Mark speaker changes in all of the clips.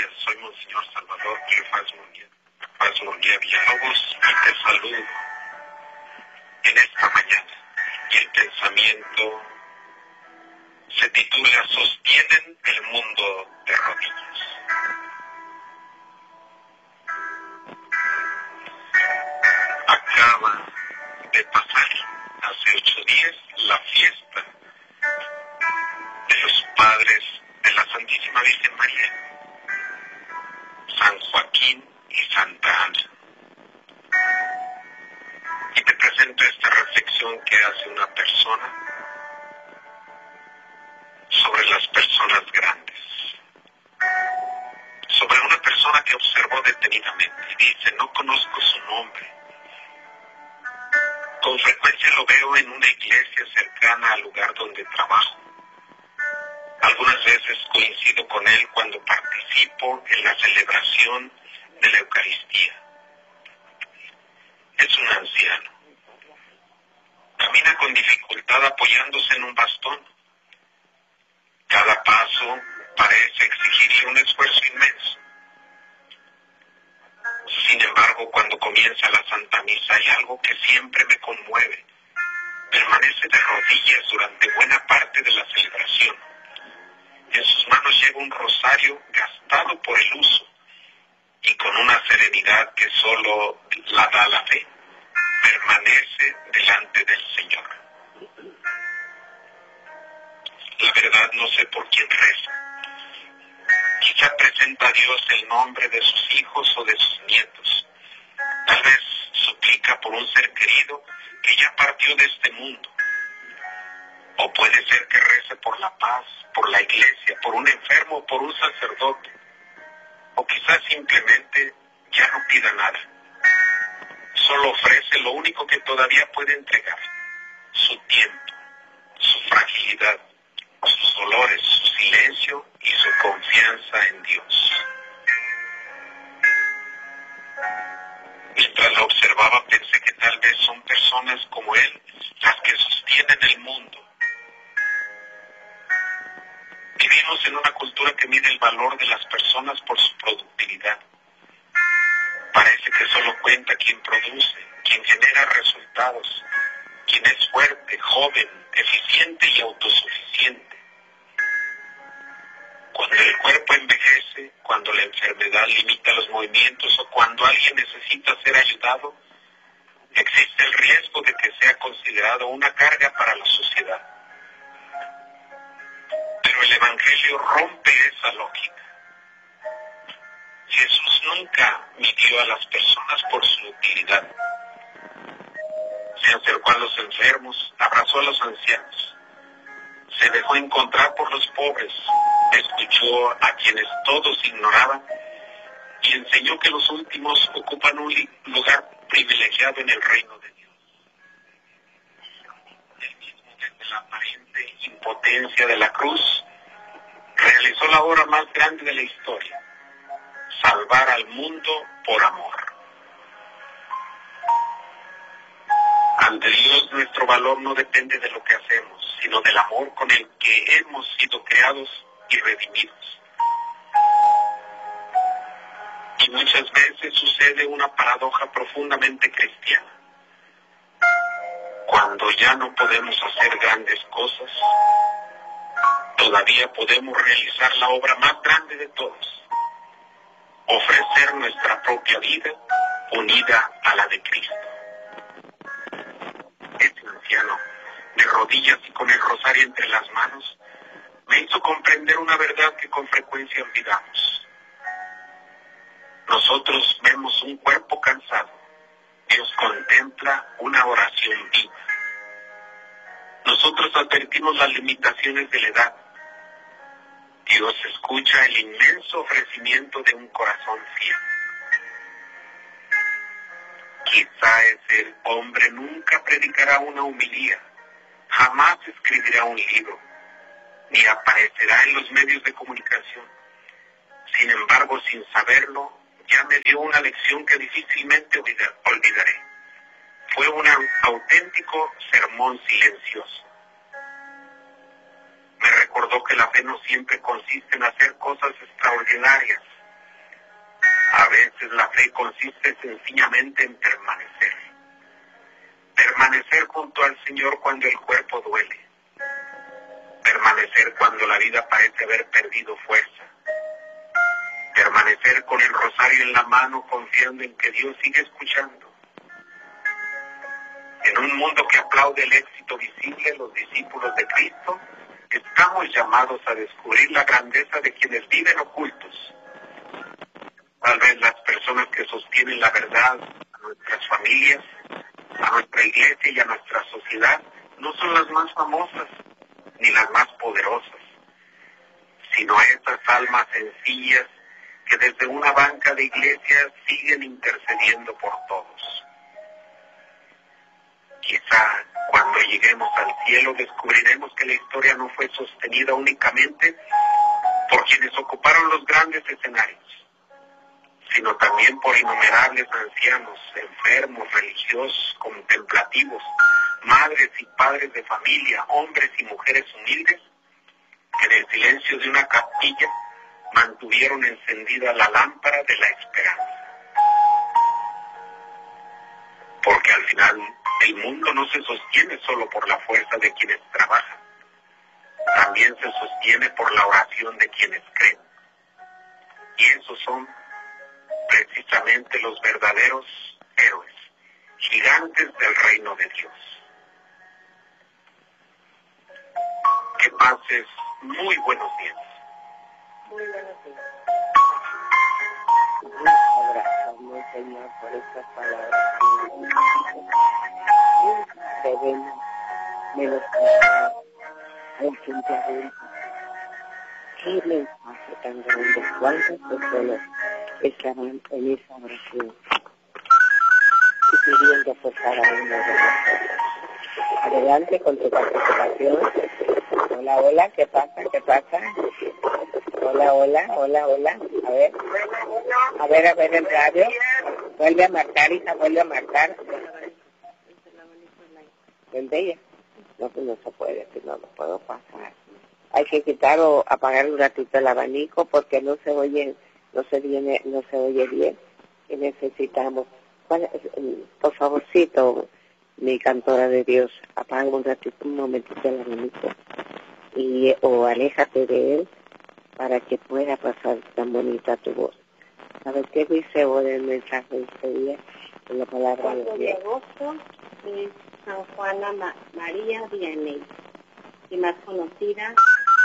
Speaker 1: días, soy Monseñor Salvador Paz Murguía Villalobos y te saludo en esta mañana. Y el pensamiento se titula "Sostienen el mundo de rodillas". Acaba de pasar hace 8 días la fiesta de los padres de la Santísima Virgen María, San Joaquín y Santa Ana. Y te presento esta reflexión que hace una persona sobre las personas grandes, sobre una persona que observó detenidamente y dice: no conozco su nombre. Con frecuencia lo veo en una iglesia cercana al lugar donde trabajo. Algunas veces coincido con él cuando participo en la celebración de la Eucaristía. Es un anciano. Camina con dificultad apoyándose en un bastón. Cada paso parece exigirle un esfuerzo inmenso. Sin embargo, cuando comienza la Santa Misa hay algo que siempre me conmueve. Permanece de rodillas durante buena parte de la celebración. En sus manos lleva un rosario gastado por el uso y con una serenidad que solo la da la fe, permanece delante del Señor. La verdad, no sé por quién reza. Quizá presenta a Dios el nombre de sus hijos o de sus nietos. Tal vez suplica por un ser querido que ya partió de este mundo. O puede ser que rece por la paz, por la iglesia, por un enfermo, por un sacerdote. O quizás simplemente ya no pida nada. Solo ofrece lo único que todavía puede entregar: su tiempo, su fragilidad, sus dolores, su silencio y su confianza en Dios. Mientras lo observaba pensé que tal vez son personas como él las que sostienen el mundo. Vivimos en una cultura que mide el valor de las personas por su productividad. Parece que solo cuenta quien produce, quien genera resultados, quien es fuerte, joven, eficiente y autosuficiente. Cuando el cuerpo envejece, cuando la enfermedad limita los movimientos o cuando alguien necesita ser ayudado, existe el riesgo de que sea considerado una carga para la sociedad. Pero el Evangelio rompe esa lógica. Jesús nunca midió a las personas por su utilidad. Se acercó a los enfermos, abrazó a los ancianos. Se dejó encontrar por los pobres, escuchó a quienes todos ignoraban y enseñó que los últimos ocupan un lugar privilegiado en el reino de Dios. Él mismo, desde la aparente impotencia de la cruz, realizó la obra más grande de la historia: salvar al mundo por amor. Ante Dios, nuestro valor no depende de lo que hacemos, sino del amor con el que hemos sido creados y redimidos. Y muchas veces sucede una paradoja profundamente cristiana. Cuando ya no podemos hacer grandes cosas, todavía podemos realizar la obra más grande de todos: ofrecer nuestra propia vida unida a la de Cristo. Este anciano, de rodillas y con el rosario entre las manos, me hizo comprender una verdad que con frecuencia olvidamos. Nosotros vemos un cuerpo cansado. Dios contempla una oración viva. Nosotros advertimos las limitaciones de la edad. Dios escucha el inmenso ofrecimiento de un corazón fiel. Quizá ese hombre nunca predicará una homilía, jamás escribirá un libro, ni aparecerá en los medios de comunicación. Sin embargo, sin saberlo, ya me dio una lección que difícilmente olvidaré. Fue un auténtico sermón silencioso. Me recordó que la fe no siempre consiste en hacer cosas extraordinarias, veces la fe consiste sencillamente en permanecer. Permanecer junto al Señor cuando el cuerpo duele. Permanecer cuando la vida parece haber perdido fuerza. Permanecer con el rosario en la mano confiando en que Dios sigue escuchando. En un mundo que aplaude el éxito visible, los discípulos de Cristo estamos llamados a descubrir la grandeza de quienes viven ocultos. Tal vez las personas que sostienen la verdad a nuestras familias, a nuestra iglesia y a nuestra sociedad no son las más famosas ni las más poderosas, sino esas almas sencillas que desde una banca de iglesia siguen intercediendo por todos. Quizá cuando lleguemos al cielo descubriremos que la historia no fue sostenida únicamente por quienes ocuparon los grandes escenarios, sino también por innumerables ancianos, enfermos, religiosos, contemplativos, madres y padres de familia, hombres y mujeres humildes, que en el silencio de una capilla mantuvieron encendida la lámpara de la esperanza. Porque al final el mundo no se sostiene solo por la fuerza de quienes trabajan, también se sostiene por la oración de quienes creen. Y esos son precisamente los verdaderos héroes, gigantes del reino de Dios. Que pases muy buenos días.
Speaker 2: Muy buenos días. Nos abrazamos, Señor, por estas palabras que debemos menospreciar al sentimiento. Qué mensaje tan grande, cuántas personas estaban en esa oración y pidiendo forzar a uno de nosotros. Adelante con tu participación. Hola, hola, ¿qué pasa? ¿Qué pasa? Hola, hola, hola, hola. A ver el radio. Vuelve a marcar, hija, vuelve a marcar. ¿El de ella? No, pues no se puede, que no lo puedo pasar. Hay que quitar o apagar un ratito el abanico porque no se oye bien. Y necesitamos, por favorcito, mi cantora de Dios, apaga un ratito, un momentito el abanico o aléjate de él para que pueda pasar tan bonita tu voz. ¿Sabes qué dice hoy el mensaje de este día? En la palabra de Dios.
Speaker 3: 4 de agosto es San Juana María Vianney, y más conocida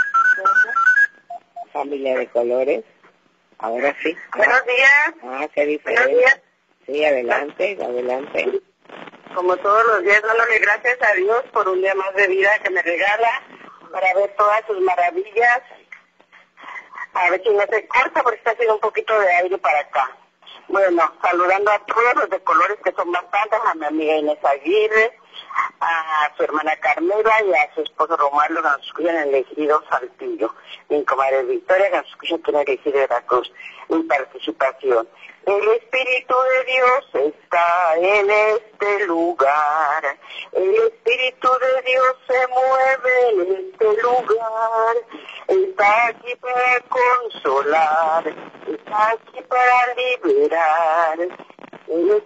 Speaker 3: como
Speaker 2: Familia de Colores. Ahora sí.
Speaker 3: Buenos días.
Speaker 2: ¿Qué dice?
Speaker 3: Buenos días.
Speaker 2: Sí, adelante.
Speaker 3: Como todos los días, dándole gracias a Dios por un día más de vida que me regala para ver todas sus maravillas. A ver si no se corta porque está haciendo un poquito de aire para acá. Bueno, saludando a todos los de Colores que son bastantes, a mi amiga Inés Aguirre, a su hermana Carmela y a su esposo Romualdo que nos escuchan en el Ejido Saltillo, mi comadre Victoria que nos escuchan en el Ejido Veracruz. Mi participación. El Espíritu de Dios está en este lugar. El Espíritu de Dios se mueve en este lugar. Está aquí para consolar. Está aquí para liberar. El